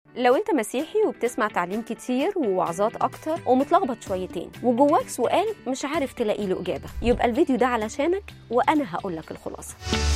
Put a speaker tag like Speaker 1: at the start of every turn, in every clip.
Speaker 1: لو انت مسيحي وبتسمع تعليم كتير ووعظات اكتر ومتلخبط شويتين وجواك سؤال مش عارف تلاقي له اجابه، يبقى الفيديو ده علشانك وانا هقولك الخلاصه.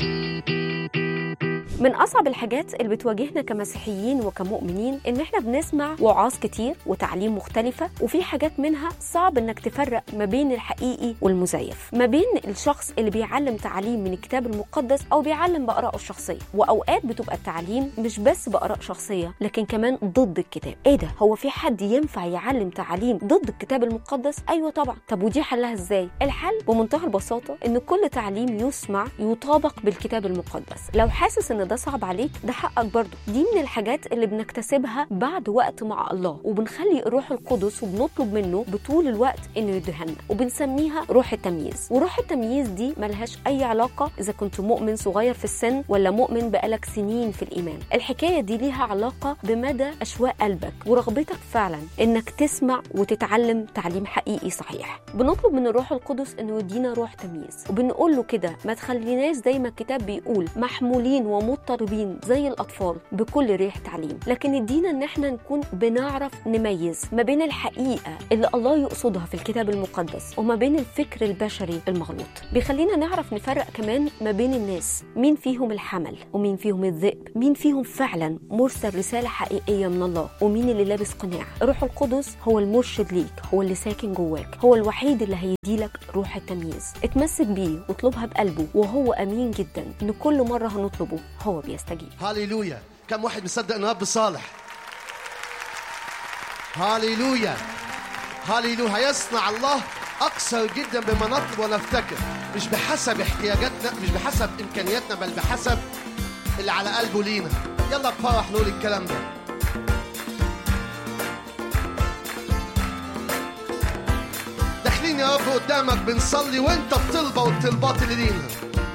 Speaker 1: من أصعب الحاجات اللي بتواجهنا كمسيحيين وكمؤمنين إن إحنا بنسمع وعاظ كتير وتعليم مختلفة، وفي حاجات منها صعب إنك تفرق ما بين الحقيقي والمزيف، ما بين الشخص اللي بيعلم تعليم من الكتاب المقدس أو بيعلم بآرائه الشخصية. وأوقات بتبقى التعليم مش بس بآراء شخصية لكن كمان ضد الكتاب. إيه ده؟ هو في حد ينفع يعلم تعليم ضد الكتاب المقدس؟ أيوة طبعا. طب ودي حلها إزاي؟ الحل بمنتهى البساطة إن كل تعليم يسمع يطابق بالكتاب المقدس. لو حاسس إن ده صعب عليك، ده حقك برضو. دي من الحاجات اللي بنكتسبها بعد وقت مع الله، وبنخلي الروح القدس وبنطلب منه بطول الوقت انه يدهنا، وبنسميها روح التمييز. وروح التمييز دي ملهاش اي علاقة اذا كنت مؤمن صغير في السن ولا مؤمن بقالك سنين في الايمان. الحكاية دي ليها علاقة بمدى اشواق قلبك ورغبتك فعلا انك تسمع وتتعلم تعليم حقيقي صحيح. بنطلب من الروح القدس انه يدينا روح تمييز، وبنقول له كده ما تخليناش زي ما الكتاب بيقول محمولين ومضطربين زي الأطفال بكل ريح تعليم، لكن ادينا ان احنا نكون بنعرف نميز ما بين الحقيقة اللي الله يقصدها في الكتاب المقدس وما بين الفكر البشري المغلوط. بيخلينا نعرف نفرق كمان ما بين الناس، مين فيهم الحمل ومين فيهم الذئب، مين فيهم فعلا مرسل رسالة حقيقية من الله ومين اللي لابس قناع. الروح القدس هو المرشد ليك، هو اللي ساكن جواك، هو الوحيد اللي هيديلك روح التمييز. اتمسك بيه واطلبها بقلبه، وهو أمين جدا ان كل مرة هنطلبه هو بيستجيب.
Speaker 2: هاليلويا. كم واحد مصدق ان رب صالح؟ هاليلويا هاليلويا. هيصنع الله اكثر جدا بما نطلب ونفتكر، مش بحسب احتياجاتنا، مش بحسب امكانياتنا، بل بحسب اللي على قلبه لينا. يلا بفرح نقول الكلام ده. داخلين يا رب قدامك بنصلي وانت الطلبه والطلبات اللي لينا.